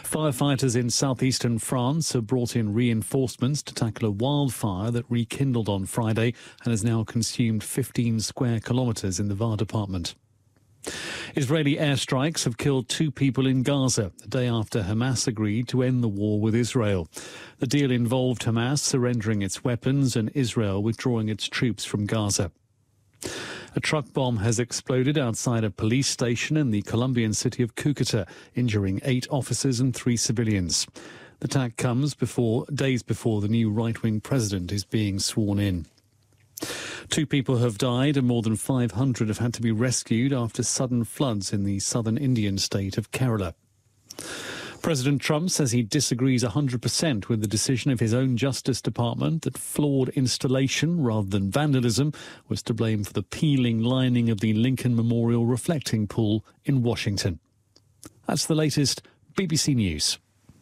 Firefighters in southeastern France have brought in reinforcements to tackle a wildfire that rekindled on Friday and has now consumed 15 square kilometres in the Var department. Israeli airstrikes have killed 2 people in Gaza, the day after Hamas agreed to end the war with Israel. The deal involved Hamas surrendering its weapons and Israel withdrawing its troops from Gaza. A truck bomb has exploded outside a police station in the Colombian city of Cúcuta, injuring 8 officers and 3 civilians. The attack comes days before the new right-wing president is being sworn in. 2 people have died and more than 500 have had to be rescued after sudden floods in the southern Indian state of Kerala. President Trump says he disagrees 100% with the decision of his own Justice Department that flawed installation rather than vandalism was to blame for the peeling lining of the Lincoln Memorial reflecting pool in Washington. That's the latest BBC News.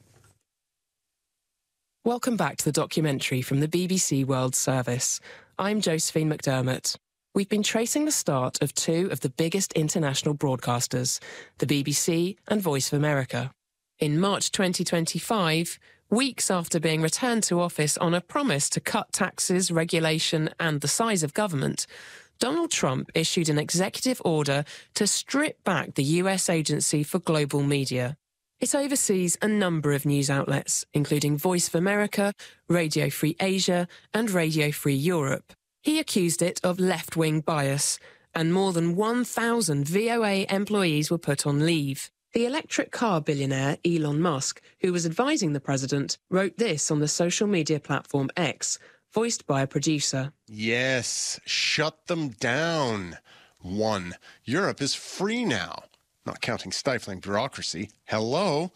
Welcome back to the documentary from the BBC World Service. I'm Josephine McDermott. We've been tracing the start of 2 of the biggest international broadcasters, the BBC and Voice of America. In March 2025, weeks after being returned to office on a promise to cut taxes, regulation and the size of government, Donald Trump issued an executive order to strip back the US Agency for Global Media. It oversees a number of news outlets, including Voice of America, Radio Free Asia and Radio Free Europe. He accused it of left-wing bias, and more than 1,000 VOA employees were put on leave. The electric car billionaire Elon Musk, who was advising the president, wrote this on the social media platform X, voiced by a producer. Yes, shut them down. 1. Europe is free now. Not counting stifling bureaucracy. Hello.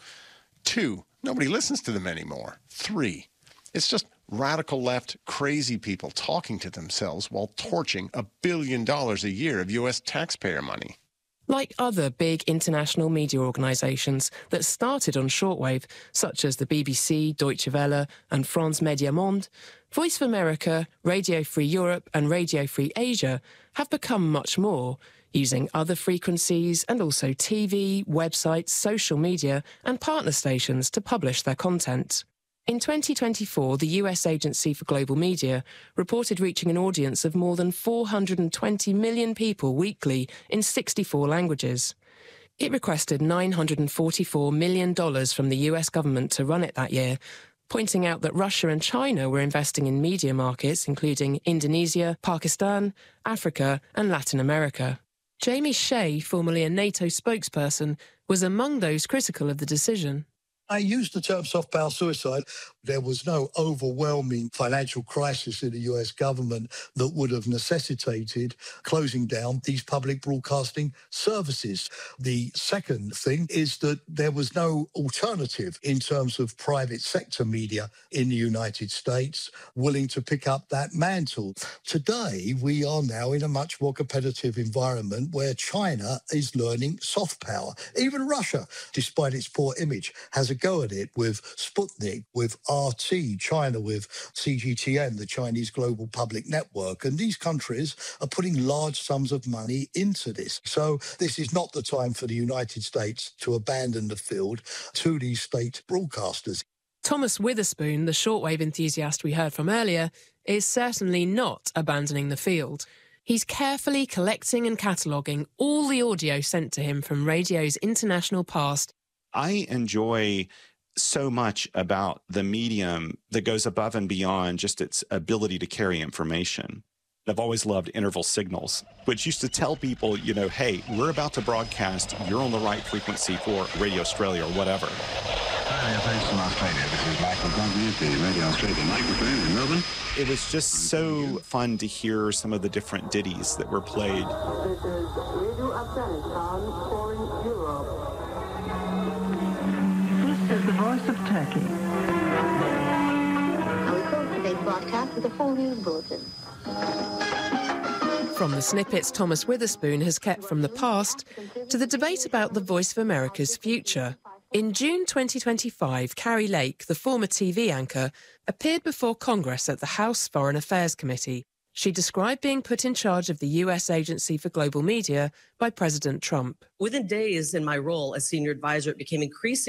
2. Nobody listens to them anymore. 3. It's just radical left crazy people talking to themselves while torching $1 billion a year of U.S. taxpayer money. Like other big international media organisations that started on shortwave, such as the BBC, Deutsche Welle and France Médias Monde, Voice of America, Radio Free Europe and Radio Free Asia have become much more, using other frequencies and also TV, websites, social media and partner stations to publish their content. In 2024, the US Agency for Global Media reported reaching an audience of more than 420 million people weekly in 64 languages. It requested $944 million from the US government to run it that year, pointing out that Russia and China were investing in media markets including Indonesia, Pakistan, Africa and Latin America. Jamie Shea, formerly a NATO spokesperson, was among those critical of the decision. I used the term soft power suicide. There was no overwhelming financial crisis in the US government that would have necessitated closing down these public broadcasting services. The second thing is that there was no alternative in terms of private sector media in the United States willing to pick up that mantle. Today, we are now in a much more competitive environment where China is learning soft power. Even Russia, despite its poor image, has a go at it with Sputnik, with RT, China with CGTN, the Chinese Global Public Network. And these countries are putting large sums of money into this. So this is not the time for the United States to abandon the field to these state broadcasters. Thomas Witherspoon, the shortwave enthusiast we heard from earlier, is certainly not abandoning the field. He's carefully collecting and cataloguing all the audio sent to him from radio's international past. I enjoy so much about the medium that goes above and beyond just its ability to carry information. I've always loved interval signals, which used to tell people, hey, we're about to broadcast, you're on the right frequency for Radio Australia or whatever. Thanks from Australia. This is Michael Douglas, the Radio Australia microphone in Melbourne. It was just so fun to hear some of the different ditties that were played. This is Radio Afghanistan calling Europe. This is the voice of Turkey. I will close today's broadcast with a full news bulletin. From the snippets Thomas Witherspoon has kept from the past to the debate about the Voice of America's future. In June 2025, Carrie Lake, the former TV anchor, appeared before Congress at the House Foreign Affairs Committee. She described being put in charge of the US Agency for Global Media by President Trump. Within days in my role as senior advisor, it became increasingly